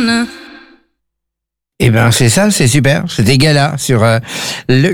Lausanne. Eh ben c'est ça, c'est super. C'était Gala sur le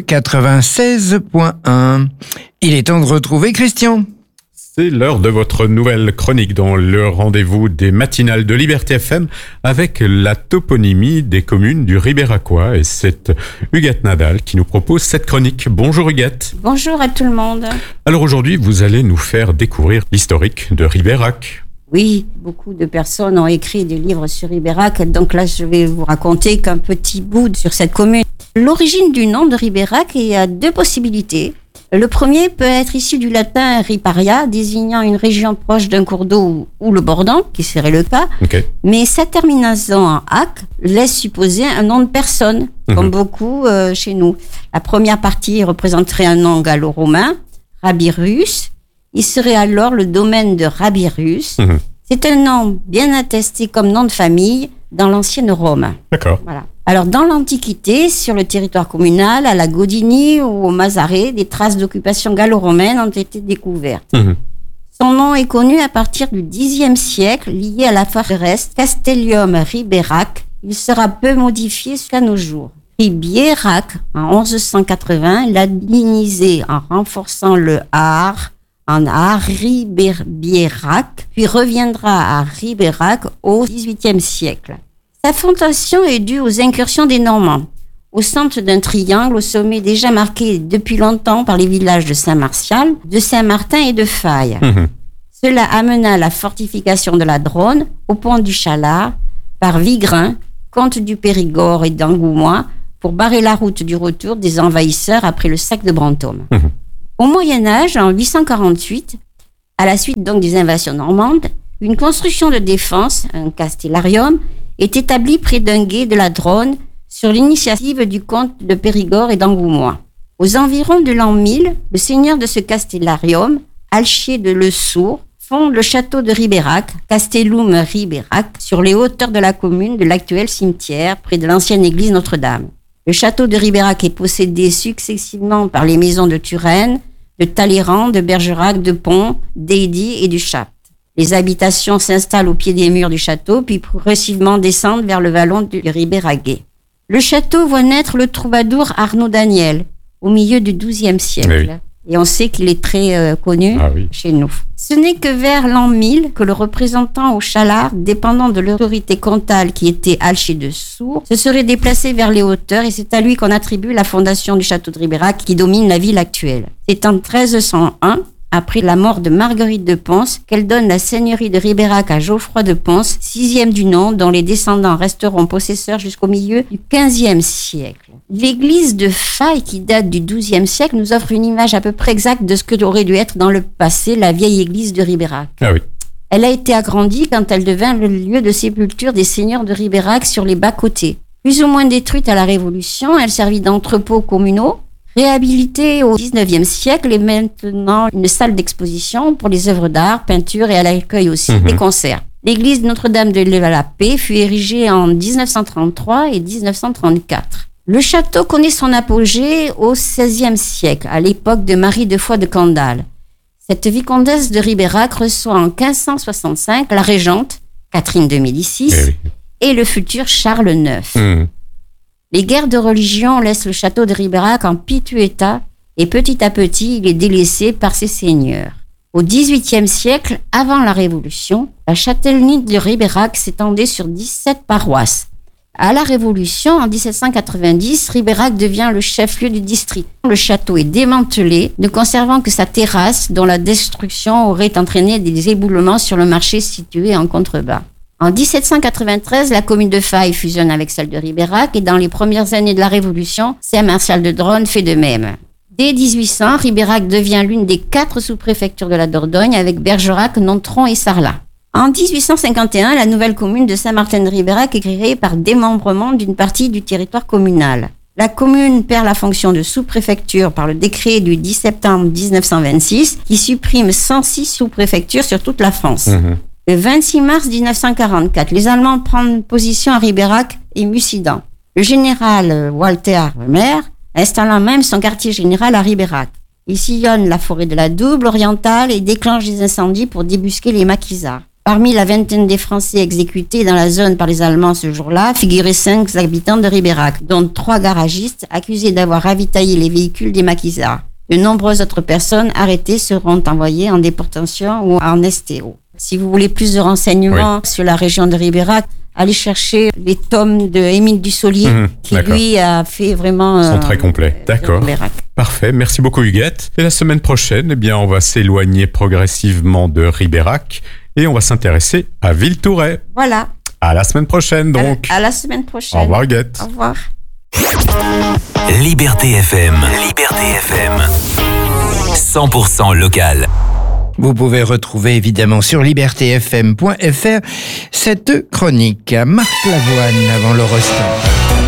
96.1. Il est temps de retrouver Christian. C'est l'heure de votre nouvelle chronique dans le rendez-vous des matinales de Liberté FM avec la toponymie des communes du Ribéracois. Et c'est Huguette Nadal qui nous propose cette chronique. Bonjour Huguette. Bonjour à tout le monde. Alors aujourd'hui, vous allez nous faire découvrir l'historique de Ribérac. Oui, beaucoup de personnes ont écrit des livres sur Ribérac, donc là je vais vous raconter qu'un petit bout sur cette commune. L'origine du nom de Ribérac, il y a deux possibilités. Le premier peut être issu du latin riparia, désignant une région proche d'un cours d'eau ou le bordant, qui serait le cas. Okay. Mais sa terminaison en -ac laisse supposer un nom de personne, comme beaucoup chez nous. La première partie représenterait un nom gallo-romain, Rabirus. Il serait alors le domaine de Rabirus. C'est un nom bien attesté comme nom de famille dans l'ancienne Rome. D'accord. Voilà. Alors, dans l'Antiquité, sur le territoire communal, à la Gaudini ou au Mazaret, des traces d'occupation gallo-romaine ont été découvertes. Son nom est connu à partir du Xe siècle, lié à la forteresse Castellium Ribérac. Il sera peu modifié jusqu'à nos jours. Ribiérac, en 1180, latinisé en renforçant le ar en Ribiérac, puis reviendra à Ribérac au XVIIIe siècle. Sa fondation est due aux incursions des Normands, au centre d'un triangle au sommet déjà marqué depuis longtemps par les villages de Saint-Martial, de Saint-Martin et de Faye. Cela amena la fortification de la Dronne au pont du Chalard par Vigrin, comte du Périgord et d'Angoumois, pour barrer la route du retour des envahisseurs après le sac de Brantôme. Au Moyen-Âge, en 848, à la suite donc des invasions normandes, une construction de défense, un castellarium, est établi près d'un gué de la Dronne sur l'initiative du comte de Périgord et d'Angoumois. Aux environs de l'an 1000, le seigneur de ce castellarium, Alchier de Le Sourd, fonde le château de Ribérac, Castellum Ribérac, sur les hauteurs de la commune de l'actuel cimetière, près de l'ancienne église Notre-Dame. Le château de Ribérac est possédé successivement par les maisons de Turenne, de Talleyrand, de Bergerac, de Pont, d'Aidy et du Chapt. Les habitations s'installent au pied des murs du château, puis progressivement descendent vers le vallon du Ribéraguet. Le château voit naître le troubadour Arnaud Daniel, au milieu du XIIe siècle. Oui. Et on sait qu'il est très connu chez nous. Ce n'est que vers l'an 1000 que le représentant au Chalard, dépendant de l'autorité comtale qui était Alchier de Sourd, se serait déplacé vers les hauteurs et c'est à lui qu'on attribue la fondation du château de Ribérac qui domine la ville actuelle. C'est en 1301, après la mort de Marguerite de Pons, qu'elle donne la seigneurie de Ribérac à Geoffroy de Pons, 6e du nom, dont les descendants resteront possesseurs jusqu'au milieu du 15e siècle. L'église de Faye, qui date du 12e siècle, nous offre une image à peu près exacte de ce que aurait dû être dans le passé la vieille église de Ribérac. Ah oui. Elle a été agrandie quand elle devint le lieu de sépulture des seigneurs de Ribérac sur les bas-côtés. Plus ou moins détruite à la Révolution, elle servit d'entrepôt communaux. Réhabilitée au XIXe siècle et maintenant une salle d'exposition pour les œuvres d'art, peintures et à l'accueil aussi des concerts. L'église Notre-Dame de la Paix fut érigée en 1933 et 1934. Le château connaît son apogée au XVIe siècle, à l'époque de Marie de Foix de Candale. Cette vicomtesse de Ribérac reçoit en 1565 la régente, Catherine de Médicis, et le futur Charles IX. Les guerres de religion laissent le château de Ribérac en piteux état et petit à petit, il est délaissé par ses seigneurs. Au XVIIIe siècle, avant la Révolution, la châtellenie de Ribérac s'étendait sur 17 paroisses. À la Révolution, en 1790, Ribérac devient le chef-lieu du district. Le château est démantelé, ne conservant que sa terrasse dont la destruction aurait entraîné des éboulements sur le marché situé en contrebas. En 1793, la commune de Faye fusionne avec celle de Ribérac et dans les premières années de la Révolution, Saint-Martial de Dronne fait de même. Dès 1800, Ribérac devient l'une des 4 sous-préfectures de la Dordogne avec Bergerac, Nontron et Sarlat. En 1851, la nouvelle commune de Saint-Martin-de-Ribérac est créée par démembrement d'une partie du territoire communal. La commune perd la fonction de sous-préfecture par le décret du 10 septembre 1926 qui supprime 106 sous-préfectures sur toute la France. Le 26 mars 1944, les Allemands prennent position à Ribérac et Mussidan. Le général Walter Römer installant même son quartier général à Ribérac. Il sillonne la forêt de la Double orientale et déclenche des incendies pour débusquer les maquisards. Parmi la vingtaine des Français exécutés dans la zone par les Allemands ce jour-là, figuraient 5 habitants de Ribérac, dont 3 garagistes accusés d'avoir ravitaillé les véhicules des maquisards. De nombreuses autres personnes arrêtées seront envoyées en déportation ou en STO. Si vous voulez plus de renseignements sur la région de Ribérac, allez chercher les tomes de Émile Dussolier, qui lui a fait vraiment... Ils sont très complets. D'accord. Parfait. Merci beaucoup, Huguette. Et la semaine prochaine, eh bien, on va s'éloigner progressivement de Ribérac et on va s'intéresser à Villeturret. Voilà. À la semaine prochaine, donc. À la semaine prochaine. Au revoir, Huguette. Au revoir. Liberté FM. Liberté FM. 100% local. Vous pouvez retrouver évidemment sur libertéfm.fr cette chronique. Marc Lavoine avant l'horoscope.